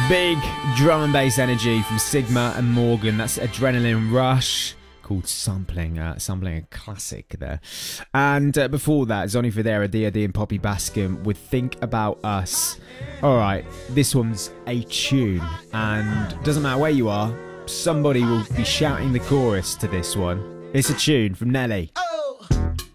Big drum and bass energy from Sigma and Morgan. That's Adrenaline Rush, called Sampling. Sampling a classic there. And before that, Zonny Fodera, D.O.D. and Poppy Bascom with Think About Us. Alright, this one's a tune, and doesn't matter where you are, somebody will be shouting the chorus to this one. It's a tune from Nelly.